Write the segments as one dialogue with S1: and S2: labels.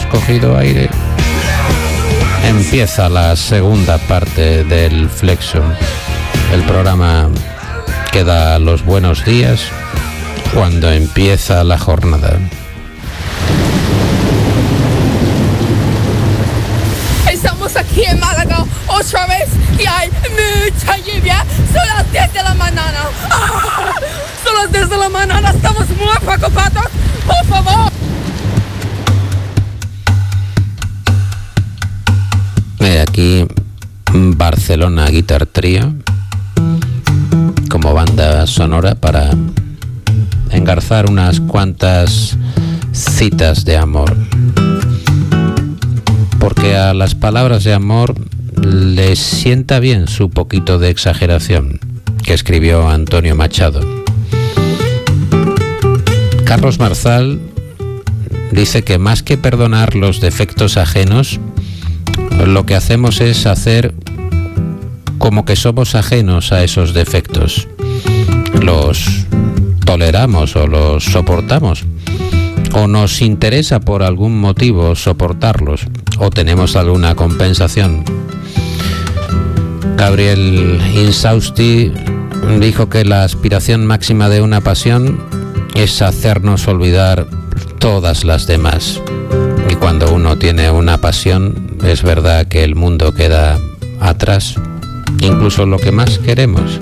S1: cogido aire. Empieza la segunda parte del Flexo, el programa que da los buenos días cuando empieza la jornada.
S2: Estamos aquí en Málaga otra vez y hay mucha lluvia. Son las 10 de la mañana. ¡Ah! Son las 10 de la mañana. Estamos muy preocupados. Por favor.
S1: Aquí Barcelona Guitar Trio como banda sonora para engarzar unas cuantas citas de amor, porque a las palabras de amor les sienta bien su poquito de exageración que escribió Antonio Machado. Carlos Marzal dice que más que perdonar los defectos ajenos, lo que hacemos es hacer como que somos ajenos a esos defectos. Los toleramos o los soportamos, o nos interesa por algún motivo soportarlos, o tenemos alguna compensación. Gabriel Insausti dijo que la aspiración máxima de una pasión es hacernos olvidar todas las demás. Y cuando uno tiene una pasión, es verdad que el mundo queda atrás, incluso lo que más queremos.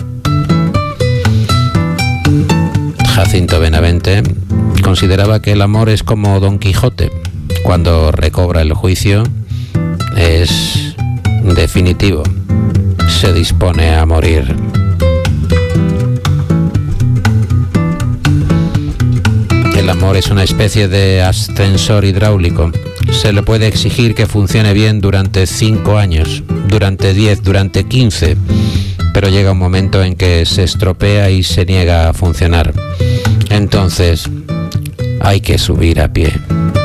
S1: Jacinto Benavente consideraba que el amor es como Don Quijote. Cuando recobra el juicio, es definitivo. Se dispone a morir. El amor es una especie de ascensor hidráulico. Se le puede exigir que funcione bien durante 5 años, durante 10, durante 15, pero llega un momento en que se estropea y se niega a funcionar. Entonces, hay que subir a pie.